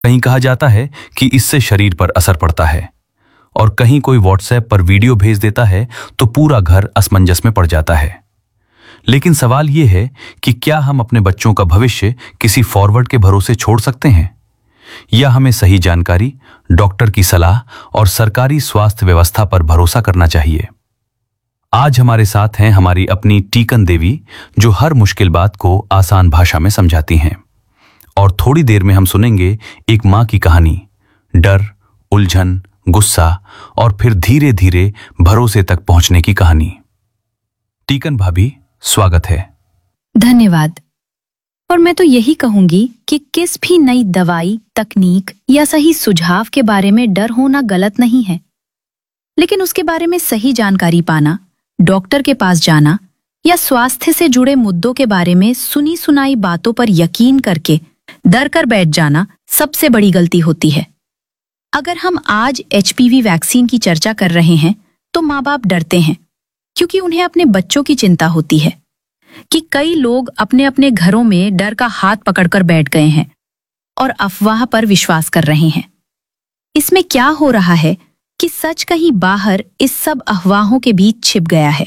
कहीं कहा जाता है कि इससे शरीर पर असर पड़ता है, और कहीं कोई व्हाट्सएप पर वीडियो भेज देता है तो पूरा घर असमंजस में पड़ जाता है। लेकिन सवाल यह है कि क्या हम अपने बच्चों का भविष्य किसी फॉरवर्ड के भरोसे छोड़ सकते हैं, या हमें सही जानकारी, डॉक्टर की सलाह और सरकारी स्वास्थ्य व्यवस्था पर भरोसा करना चाहिए? आज हमारे साथ हैं हमारी अपनी टीकन देवी, जो हर मुश्किल बात को आसान भाषा में समझाती हैं। और थोड़ी देर में हम सुनेंगे एक मां की कहानी, डर, उलझन, गुस्सा और फिर धीरे धीरे भरोसे तक पहुंचने की कहानी। टीकन भाभी, स्वागत है। धन्यवाद। और मैं तो यही कहूंगी कि किस भी नई दवाई, तकनीक या सही सुझाव के बारे में डर होना गलत नहीं है, लेकिन उसके बारे में सही जानकारी पाना, डॉक्टर के पास जाना या स्वास्थ्य से जुड़े मुद्दों के बारे में सुनी सुनाई बातों पर यकीन करके डर कर बैठ जाना सबसे बड़ी गलती होती है। अगर हम आज एचपीवी वैक्सीन की चर्चा कर रहे हैं तो माँ बाप डरते हैं, क्योंकि उन्हें अपने बच्चों की चिंता होती है कि कई लोग अपने अपने घरों में डर का हाथ पकड़कर बैठ गए हैं और अफवाह पर विश्वास कर रहे हैं। इसमें क्या हो रहा है कि सच कहीं बाहर इस सब अफवाहों के बीच छिप गया है।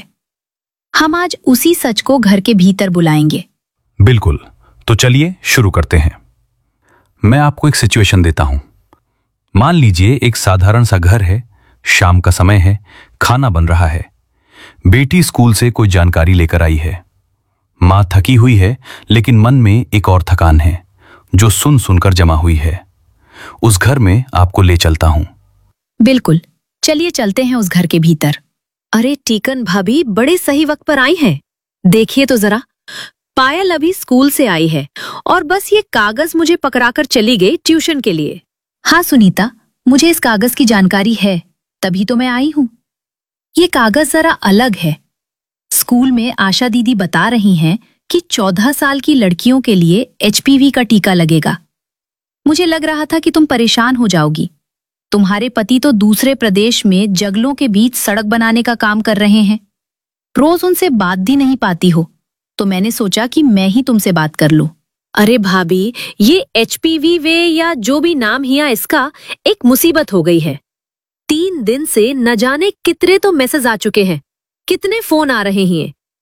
हम आज उसी सच को घर के भीतर बुलाएंगे। बिल्कुल, तो चलिए शुरू करते हैं। मैं आपको एक सिचुएशन देता हूं। मान लीजिए एक साधारण सा घर है, शाम का समय है, खाना बन रहा है, बेटी स्कूल से कोई जानकारी लेकर आई है। मां थकी हुई है, लेकिन मन में एक और थकान है जो सुन सुनकर जमा हुई है। उस घर में आपको ले चलता हूं। बिल्कुल, चलिए चलते हैं उस घर के भीतर। अरे टीकन भाभी, बड़े सही वक्त पर आई हैं। देखिए तो जरा, पायल अभी स्कूल से आई है और बस ये कागज मुझे पकड़ाकर चली गई ट्यूशन के लिए। हाँ सुनीता, मुझे इस कागज की जानकारी है, तभी तो मैं आई हूँ। ये कागज जरा अलग है। स्कूल में आशा दीदी बता रही हैं कि 14 साल की लड़कियों के लिए एचपीवी का टीका लगेगा। मुझे लग रहा था कि तुम परेशान हो जाओगी। तुम्हारे पति तो दूसरे प्रदेश में जंगलों के बीच सड़क बनाने का काम कर रहे हैं। रोज उनसे बात भी नहीं पाती हो, तो मैंने सोचा कि मैं ही तुमसे बात कर लूं। अरे भाभी, ये एचपीवी वे या जो भी नाम हिया इसका, एक मुसीबत हो गई है। 3 दिन से न जाने कितने तो मैसेज आ चुके हैं, कितने फोन आ रहे हैं